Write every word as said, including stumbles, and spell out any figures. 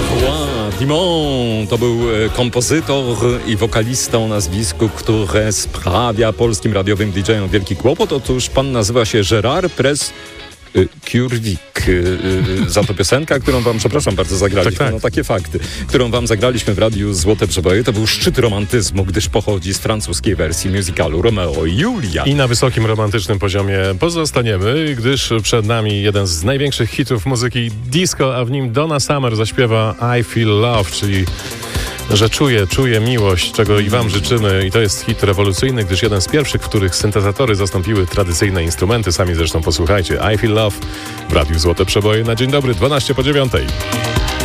Dimon to był kompozytor i wokalista o nazwisku, które sprawia polskim radiowym didżejom wielki kłopot. Otóż pan nazywa się Gérard Prez Kurwik. Za to piosenka, którą wam, przepraszam bardzo, zagraliśmy. Tak, tak. No takie fakty. Którą wam zagraliśmy w radiu Złote Przeboje. To był szczyt romantyzmu, gdyż pochodzi z francuskiej wersji musicalu Romeo i Julia. I na wysokim romantycznym poziomie pozostaniemy, gdyż przed nami jeden z największych hitów muzyki disco, a w nim Donna Summer zaśpiewa I Feel Love, czyli że czuję, czuję miłość, czego i wam życzymy. I to jest hit rewolucyjny, gdyż jeden z pierwszych, w których syntezatory zastąpiły tradycyjne instrumenty. Sami zresztą posłuchajcie. I Feel Love w Radiu Złote Przeboje na dzień dobry, dwanaście po dziewiątej.